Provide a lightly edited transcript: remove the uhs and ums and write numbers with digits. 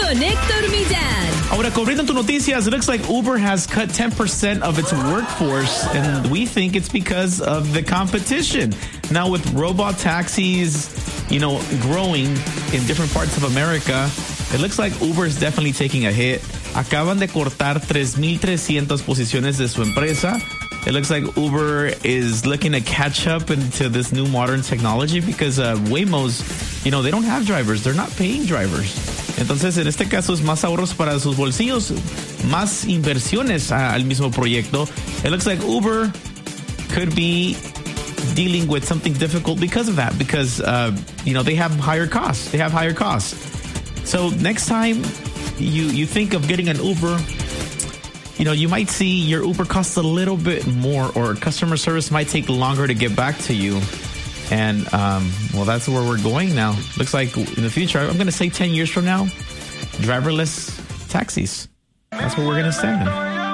con Héctor Millán. Ahora, cubriendo tu noticias, it looks like Uber has cut 10% of its workforce, and we think it's because of the competition. Now, with robot taxis, growing in different parts of America, it looks like Uber is definitely taking a hit. Acaban de cortar 3,300 posiciones de su empresa. It looks like Uber is looking to catch up into this new modern technology because Waymo's, they don't have drivers. They're not paying drivers. Entonces, en este caso, es más ahorros para sus bolsillos, más inversiones al mismo proyecto. It looks like Uber could be dealing with something difficult because of that, because, they have higher costs. They have higher costs. So next time you think of getting an Uber, you might see your Uber costs a little bit more, or customer service might take longer to get back to you. And, that's where we're going now. Looks like in the future, I'm going to say 10 years from now, driverless taxis. That's what we're going to stand in.